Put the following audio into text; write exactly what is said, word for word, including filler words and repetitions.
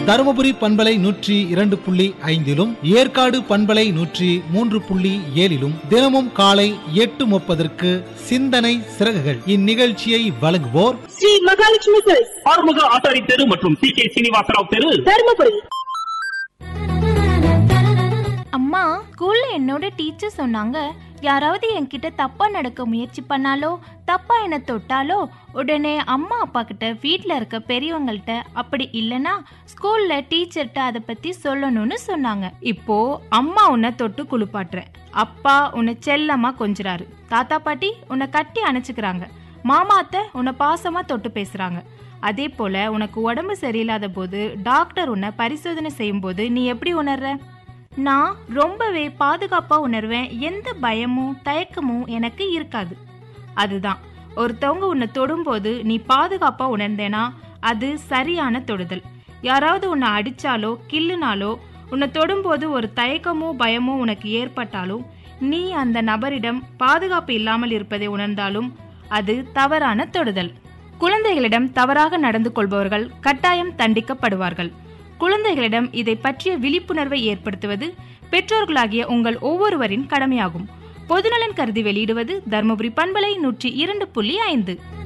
தருமபுரி பண்பலை நூற்றி இரண்டு புள்ளி ஐந்திலும் ஏற்காடு பண்பலை நூற்றி மூன்று புள்ளி ஏழிலும் தினமும் காலை எட்டு முப்பதற்கு சிந்தனை சிறகுகள். இந்நிகழ்ச்சியை வழங்குவோர் ஸ்ரீ மகாலட்சுமி செல்ஸ், ஆறுமுக ஆசாரி தெரு மற்றும் சி கே சீனிவாசராவ் தெரு, தருமபுரி. அம்மா, ஸ்கூல்ல என்னோட டீச்சர் சொன்னாங்க, யாராவது என்கிட்ட தப்பா நடக்க முயற்சி பண்ணாலோ தப்பா என்ன தொட்டாலோ உடனே அம்மா அப்பா கிட்ட வீட்ல இருக்க பெரியவங்கள்ட்ட, அப்படி இல்லனா ஸ்கூல்ல டீச்சர்ட்ட அதை பத்தி சொல்லணும்னு சொன்னாங்க. இப்போ அம்மா உன்னை தொட்டு குளிப்பாட்டுறேன், அப்பா உன்னை செல்லமா கொஞ்சுறாரு, தாத்தா பாட்டி உன்னை கட்டி அணைச்சுக்கிறாங்க, மாமா அத்தை உன்னை பாசமா தொட்டு பேசுறாங்க. அதே போல உனக்கு உடம்பு சரியில்லாத போது டாக்டர் உன்னை பரிசோதனை செய்யும் போது நீ எப்படி உணர்ற? நான் ரொம்பவே பாதுகாப்பா உணர்வேன். எந்த பயமும் தயக்கமும் எனக்கு இருக்காது. அதுதான், ஒருத்தவங்க உன்னை தொடும்போது நீ பாதுகாப்பா உணர்ந்தேனா அது சரியான தொடுதல். யாராவது உன்னை அடிச்சாலோ கிள்ளுனாலோ உன்னை தொடும்போது ஒரு தயக்கமோ பயமோ உனக்கு ஏற்பட்டாலும் நீ அந்த நபரிடம் பாதுகாப்பு இல்லாமல் இருப்பதை உணர்ந்தாலும் அது தவறான தொடுதல். குழந்தைகளிடம் தவறாக நடந்து கொள்பவர்கள் கட்டாயம் தண்டிக்கப்படுவார்கள். குழந்தைகளிடம் இதை பற்றிய விழிப்புணர்வை ஏற்படுத்துவது பெற்றோர்களாகிய உங்கள் ஒவ்வொருவரின் கடமையாகும். பொதுநலன் கருதி வெளியிடுவது தர்மபுரி பண்பலை நூற்றி இரண்டு புள்ளி ஐந்து.